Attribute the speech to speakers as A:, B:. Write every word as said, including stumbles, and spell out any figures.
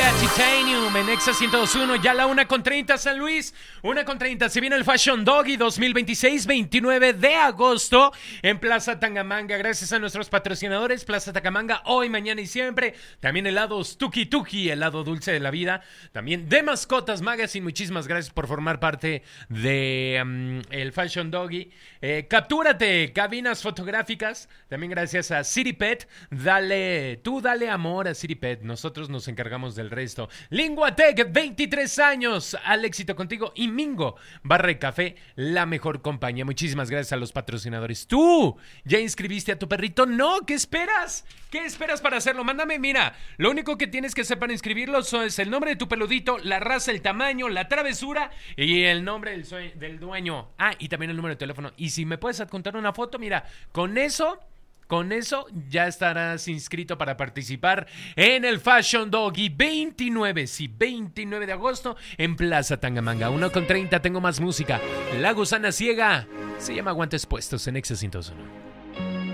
A: Lea Titanium en Exa ciento dos punto uno. Ya la una con treinta San Luis. una con treinta. Se viene el Fashion Doggy dos mil veintiséis, veintinueve de agosto en Plaza Tangamanga. Gracias a nuestros patrocinadores. Plaza Tangamanga, hoy, mañana y siempre. También helados Tuki Tuki, helado dulce de la vida. También de Mascotas Magazine. Muchísimas gracias por formar parte de um, el Fashion Doggy. Eh, captúrate, cabinas fotográficas. También gracias a City Pet. Dale, tú dale amor a City Pet. Nosotros nos encargamos del resto. Linguatec, veintitrés años. Al éxito contigo. Y Mingo, Barra de Café, la mejor compañía. Muchísimas gracias a los patrocinadores. ¿Tú ya inscribiste a tu perrito? No, ¿qué esperas? ¿Qué esperas para hacerlo? Mándame, mira, lo único que tienes que hacer para inscribirlo es el nombre de tu peludito, la raza, el tamaño, la travesura y el nombre del, sue- del dueño. Ah, y también el número de teléfono. Y si me puedes adjuntar una foto, mira, con eso... Con eso ya estarás inscrito para participar en el Fashion Doggy veintinueve, sí, veintinueve de agosto en Plaza Tangamanga. una con treinta, tengo más música. La Gusana Ciega, se llama Guantes Puestos en Exa ciento uno.